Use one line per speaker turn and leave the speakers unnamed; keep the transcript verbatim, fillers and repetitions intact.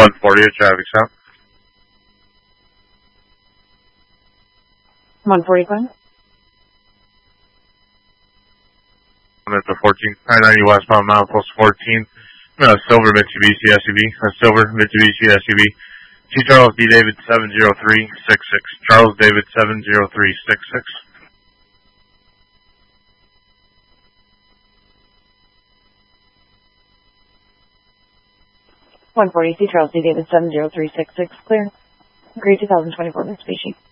one forty, a traffic stop.
one forty, Glenn.
I'm at the fourteen, I ninety westbound, mile post fourteen. I'm a silver Mitsubishi S U V, a silver Mitsubishi S U V. T. Charles D. David seven zero three six six. Charles David seven zero three six six.
one forty, T. Charles D. David seven zero three six six, clear. Agree two thousand twenty-four Mitsubishi.